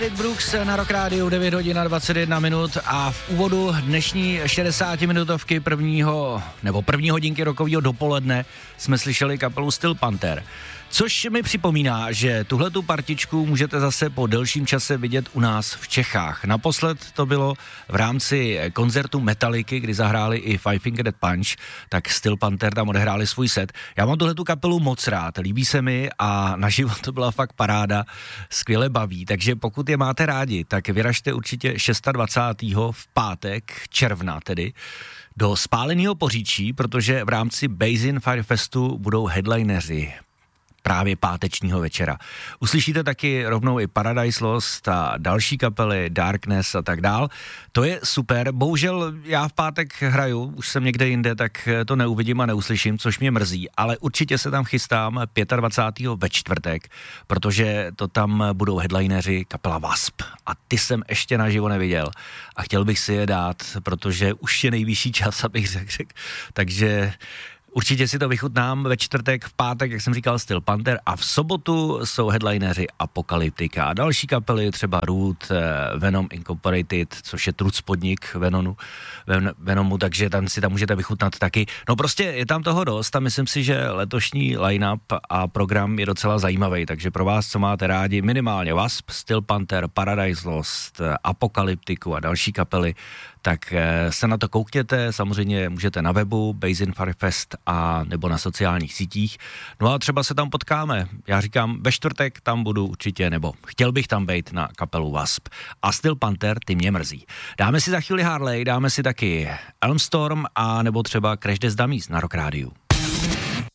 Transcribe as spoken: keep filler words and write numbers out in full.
Brooks na Rock Rádiu, devět hodin a dvacet jedna minut a v úvodu dnešní šedesátiminutovky prvního, nebo první hodinky rokového dopoledne jsme slyšeli kapelu Steel Panther. Což mi připomíná, že tuhletu partičku můžete zase po delším čase vidět u nás v Čechách. Naposled to bylo v rámci koncertu Metallicy, kdy zahráli i Five Finger Death Punch, tak Steel Panther tam odehráli svůj set. Já mám tuhletu kapelu moc rád, líbí se mi a naživo to byla fakt paráda, skvěle baví, takže pokud je máte rádi, tak vyražte určitě dvacátého šestého v pátek, června tedy, do Spáleného Poříčí, protože v rámci Basin Fire Festu budou headlineři právě pátečního večera. Uslyšíte taky rovnou i Paradise Lost a další kapely, Darkness a tak dál. To je super. Bohužel já v pátek hraju, už jsem někde jinde, tak to neuvidím a neuslyším, což mě mrzí, ale určitě se tam chystám dvacátého pátého ve čtvrtek, protože to tam budou headlineři kapela Wasp a ty jsem ještě naživo neviděl a chtěl bych si je dát, protože už je nejvyšší čas, abych řekl. Řek. Takže určitě si to vychutnám ve čtvrtek, v pátek, jak jsem říkal, Steel Panther a v sobotu jsou headlineři Apokalyptika a další kapely, třeba Root, Venom Incorporated, což je trud spodnik Venonu, Ven, Venomu, takže tam si tam můžete vychutnat taky. No prostě je tam toho dost a myslím si, že letošní line-up a program je docela zajímavý, takže pro vás, co máte rádi, minimálně Wasp, Steel Panther, Paradise Lost, Apokalyptiku a další kapely, tak se na to koukněte, samozřejmě můžete na webu Basin Fire Fest a nebo na sociálních sítích. No a třeba se tam potkáme. Já říkám, ve čtvrtek tam budu určitě, nebo chtěl bych tam být na kapelu Wasp. A Steel Panther, ty mě mrzí. Dáme si za chvíli Harley, dáme si taky Elmstorm a nebo třeba Crash Test Dummies na Rock Rádiu.